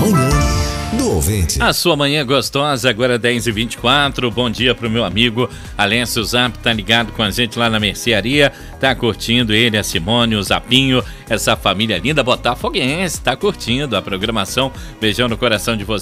Manhã do Ouvinte. A sua manhã gostosa, agora 10h24. Bom dia pro meu amigo Alêncio Zap, tá ligado com a gente lá na mercearia, tá curtindo ele, a Simone, o Zapinho, essa família linda botafoguense, tá curtindo a programação. Beijão no coração de vocês.